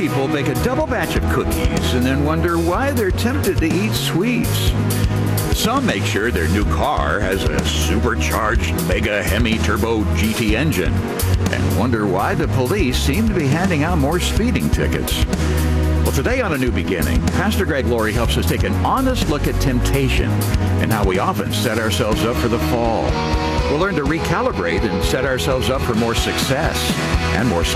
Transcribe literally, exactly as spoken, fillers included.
people bake a double batch of cookies and then wonder why they're tempted to eat sweets. Some make sure their new car has a supercharged Mega Hemi Turbo G T engine and wonder why the police seem to be handing out more speeding tickets. Well, today on A New Beginning, Pastor Greg Laurie helps us take an honest look at temptation and how we often set ourselves up for the fall. We'll learn to recalibrate and set ourselves up for more success and more